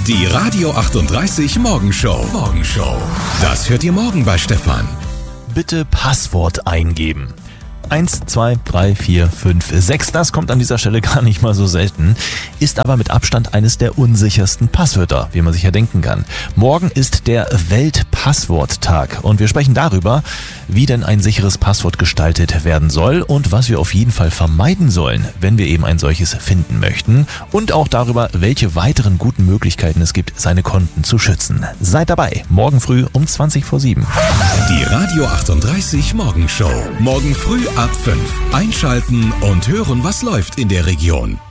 Die Radio 38 Morgenshow. Das hört ihr morgen bei Stefan. Bitte Passwort eingeben. 1, 2, 3, 4, 5, 6, das kommt an dieser Stelle gar nicht mal so selten, ist aber mit Abstand eines der unsichersten Passwörter, wie man sich ja denken kann. Morgen ist der Weltpassworttag und wir sprechen darüber, wie denn ein sicheres Passwort gestaltet werden soll und was wir auf jeden Fall vermeiden sollen, wenn wir eben ein solches finden möchten, und auch darüber, welche weiteren guten Möglichkeiten es gibt, seine Konten zu schützen. Seid dabei, morgen früh um 7:20. Die Radio 38 Morgenshow. Morgen früh ab 5. Einschalten und hören, was läuft in der Region.